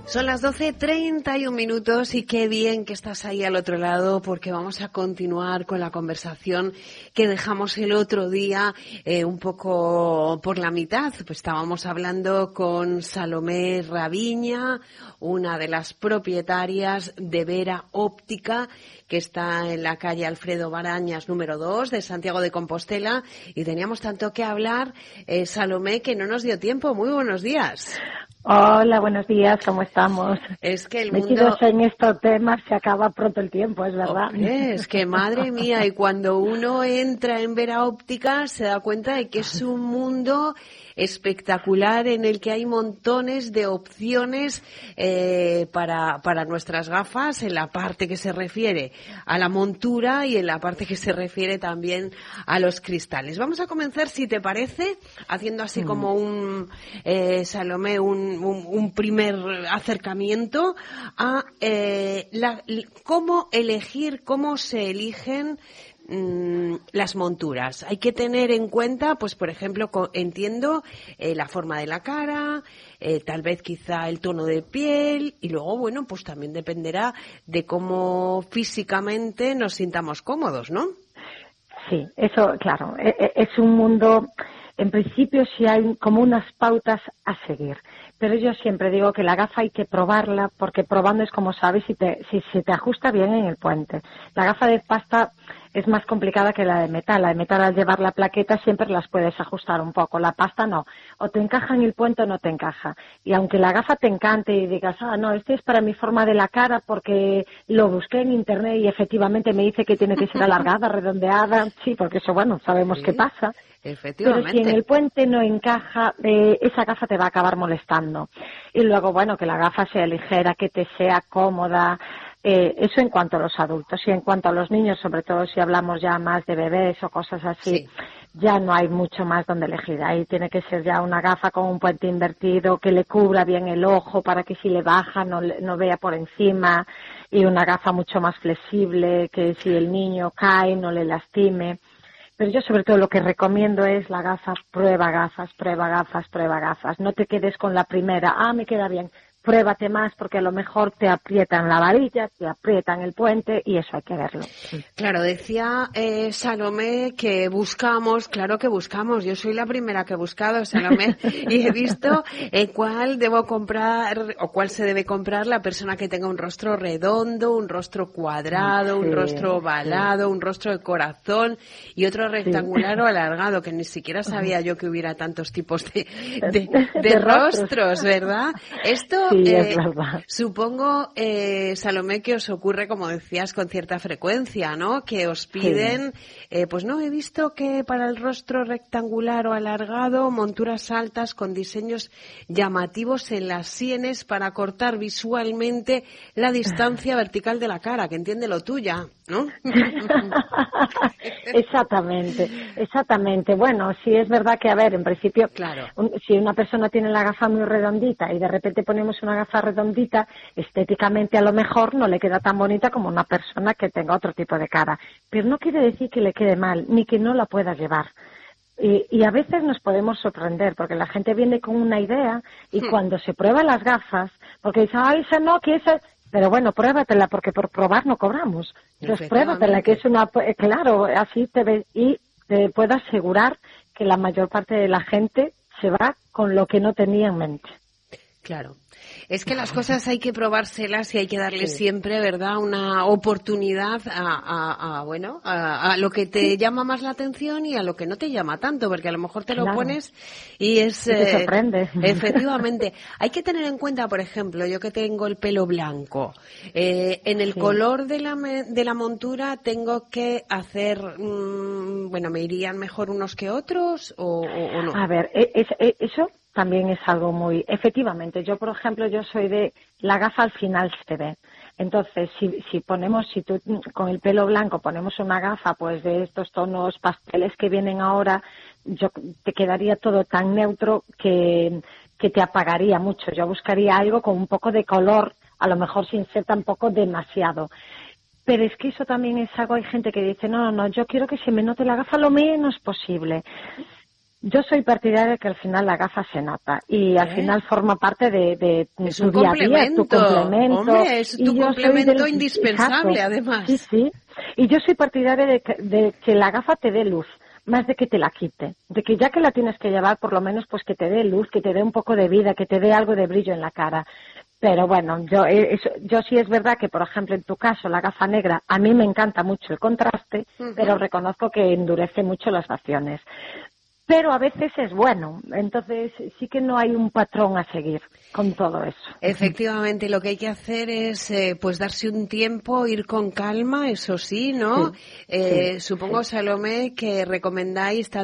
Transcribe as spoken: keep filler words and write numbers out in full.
Son las doce treinta y un minutos y qué bien que estás ahí al otro lado, porque vamos a continuar con la conversación que dejamos el otro día eh, un poco por la mitad. Pues estábamos hablando con Salomé Raviña, una de las propietarias de Vera Óptica, que está en la calle Alfredo Barañas número dos de Santiago de Compostela, y teníamos tanto que hablar, eh, Salomé, que no nos dio tiempo. Muy buenos días. Hola, buenos días, ¿cómo estamos? Es que el Metidos mundo... en estos temas se acaba pronto el tiempo, es verdad. Hombre, es que madre mía, y cuando uno entra en Vera Óptica se da cuenta de que es un mundo espectacular en el que hay montones de opciones eh, para, para nuestras gafas, en la parte que se refiere a la montura y en la parte que se refiere también a los cristales. Vamos a comenzar, si te parece, haciendo así como un, eh, Salomé, un, un, un primer acercamiento a eh, la, cómo elegir, cómo se eligen las monturas. Hay que tener en cuenta, pues por ejemplo, entiendo eh, la forma de la cara, eh, tal vez quizá el tono de piel, y luego, bueno, pues también dependerá de cómo físicamente nos sintamos cómodos, ¿no? Sí, eso, claro, es un mundo, en principio sí hay como unas pautas a seguir, pero yo siempre digo que la gafa hay que probarla, porque probando es como sabes si te, si se te ajusta bien en el puente. La gafa de pasta es más complicada que la de metal. La de metal, al llevar la plaqueta, siempre las puedes ajustar un poco. La pasta no. O te encaja en el puente o no te encaja. Y aunque la gafa te encante y digas, ah, no, este es para mi forma de la cara porque lo busqué en internet y efectivamente me dice que tiene que ser alargada, redondeada. Sí, porque eso, bueno, sabemos sí, qué pasa. Efectivamente. Pero si en el puente no encaja, eh, esa gafa te va a acabar molestando. Y luego, bueno, que la gafa sea ligera, que te sea cómoda. Eh, eso en cuanto a los adultos. Y en cuanto a los niños, sobre todo si hablamos ya más de bebés o cosas así, sí, ya no hay mucho más donde elegir. Ahí tiene que ser ya una gafa con un puente invertido que le cubra bien el ojo para que si le baja no, no vea por encima, y una gafa mucho más flexible que si el niño cae no le lastime. Pero yo sobre todo lo que recomiendo es la gafa, prueba gafas, prueba gafas, prueba gafas. No te quedes con la primera, ah, me queda bien. Pruébate más, porque a lo mejor te aprietan la varilla, te aprietan el puente, y eso hay que verlo. Claro, decía eh, Salomé que buscamos, claro que buscamos, yo soy la primera que he buscado, Salomé, y he visto eh, cuál debo comprar o cuál se debe comprar la persona que tenga un rostro redondo, un rostro cuadrado, Sí, un rostro ovalado, sí. un rostro de corazón y otro rectangular sí. o alargado, que ni siquiera sabía yo que hubiera tantos tipos de, de, de, de rostros, rostros, ¿verdad? Esto Sí, eh, es verdad. supongo, eh, Salomé, que os ocurre, como decías, con cierta frecuencia, ¿no? Que os piden, sí. eh, pues no, he visto que para el rostro rectangular o alargado, monturas altas con diseños llamativos en las sienes para cortar visualmente la distancia vertical de la cara, que entiende lo tuya, ¿no? Exactamente, exactamente. Bueno, sí es verdad que, a ver, en principio, claro. un, si una persona tiene la gafa muy redondita y de repente ponemos una gafa redondita, estéticamente a lo mejor no le queda tan bonita como una persona que tenga otro tipo de cara. Pero no quiere decir que le quede mal, ni que no la pueda llevar. Y, y a veces nos podemos sorprender, porque la gente viene con una idea y hmm. cuando se prueba las gafas, porque dice, ah, esa no, que esa... Pero bueno, pruébatela, porque por probar no cobramos. Entonces pruébatela, que es una... Claro, así te ves, y te puedo asegurar que la mayor parte de la gente se va con lo que no tenía en mente. Claro. Es que las cosas hay que probárselas y hay que darle sí. siempre, ¿verdad?, una oportunidad a, a, a bueno, a, a lo que te sí. llama más la atención y a lo que no te llama tanto, porque a lo mejor te claro. lo pones y es... Y te sorprende. Eh, efectivamente. Hay que tener en cuenta, por ejemplo, yo que tengo el pelo blanco, eh, en el sí. color de la, de la montura tengo que hacer, mmm, bueno, ¿me irían mejor unos que otros o, o, o no? A ver, es, es, eso... también es algo muy... Efectivamente, yo, por ejemplo, yo soy de... La gafa al final se ve. Entonces, si, si ponemos, si tú con el pelo blanco ponemos una gafa, pues de estos tonos pasteles que vienen ahora, yo te quedaría todo tan neutro que, que te apagaría mucho. Yo buscaría algo con un poco de color, a lo mejor sin ser tampoco demasiado. Pero es que eso también es algo, hay gente que dice, no, no, no, yo quiero que se me note la gafa lo menos posible. Yo soy partidaria de que al final la gafa se nota y al ¿Eh? final forma parte de, de es tu un día a día, es tu complemento. Hombre, es tu y yo complemento soy del... indispensable, Exacto. además. Sí, sí. Y yo soy partidaria de que, de que la gafa te dé luz, más de que te la quite. De que ya que la tienes que llevar, por lo menos pues que te dé luz, que te dé un poco de vida, que te dé algo de brillo en la cara. Pero bueno, yo, eso, yo sí es verdad que, por ejemplo, en tu caso, la gafa negra, a mí me encanta mucho el contraste, uh-huh. pero reconozco que endurece mucho las facciones. Pero a veces es bueno, entonces sí que no hay un patrón a seguir con todo eso. Efectivamente, lo que hay que hacer es eh, pues darse un tiempo, ir con calma, eso sí, ¿no? Sí, eh, sí, supongo, sí. Salomé, que recomendáis